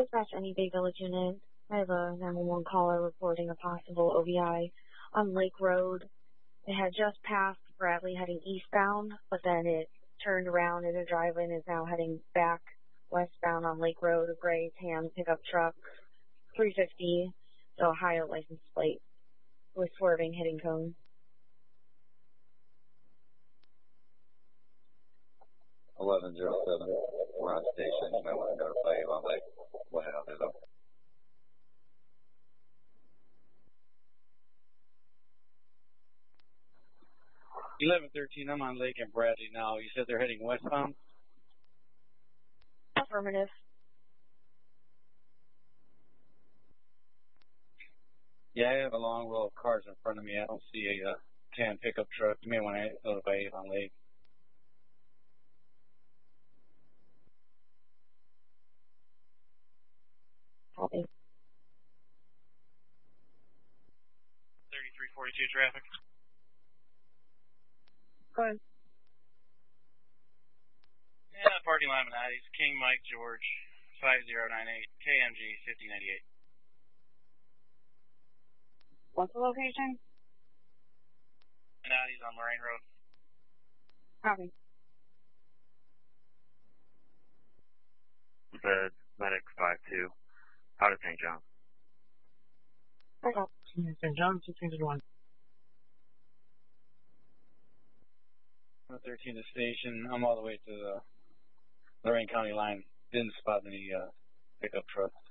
Dispatch any Bay Village unit. I have a 911 caller reporting a possible OVI on Lake Road. It had just passed Bradley heading eastbound, but then it turned around in a drive-in and is now heading back westbound on Lake Road. A gray tan pickup truck, 350, the Ohio license plate, was swerving, hitting cone. 1107, we're on station. You might want to notify Avon Lake. What happened? 1113, I'm on Lake and Bradley now. You said they're heading westbound? Affirmative. Yeah, I have a long row of cars in front of me. I don't see a tan pickup truck. You may want to notify Avon Lake. Copy. 3342 traffic. Go ahead. Yeah, parking lot Illuminati's, King Mike George, 5098, KMG 5098. What's the location? Illuminati's on Lorraine Road. Copy. The Medic 52, out of St. John. Back up. St. John, 16-1. 13 to station. I'm all the way to the Lorraine County line. Didn't spot any pickup truck.